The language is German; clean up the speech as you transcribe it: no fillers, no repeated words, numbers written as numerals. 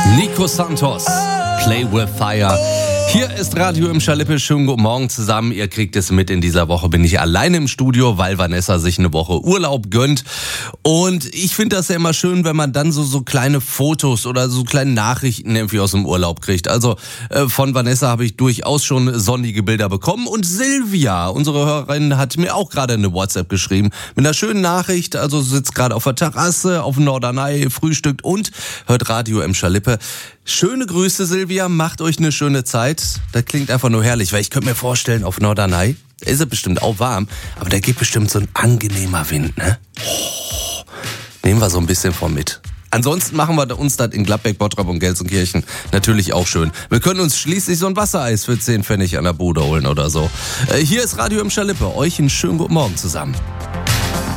Nico Santos, Play with Fire. Hier ist Radio im Schalippe. Schönen guten Morgen zusammen. Ihr kriegt es mit, in dieser Woche bin ich alleine im Studio, weil Vanessa sich eine Woche Urlaub gönnt. Und ich finde das ja immer schön, wenn man dann so kleine Fotos oder so kleine Nachrichten irgendwie aus dem Urlaub kriegt. Also von Vanessa habe ich durchaus schon sonnige Bilder bekommen. Und Silvia, unsere Hörerin, hat mir auch gerade eine WhatsApp geschrieben mit einer schönen Nachricht. Also sitzt gerade auf der Terrasse, auf dem Norderney, frühstückt und hört Radio im Schalippe. Schöne Grüße, Silvia, macht euch eine schöne Zeit. Das klingt einfach nur herrlich, weil ich könnte mir vorstellen, auf Norderney ist es bestimmt auch warm, aber da geht bestimmt so ein angenehmer Wind, ne? Oh, nehmen wir so ein bisschen von mit. Ansonsten machen wir uns das in Gladbeck, Bottrop und Gelsenkirchen natürlich auch schön. Wir können uns schließlich so ein Wassereis für 10 Pfennig an der Bude holen oder so. Hier ist Radio im Schalippe. Euch einen schönen guten Morgen zusammen.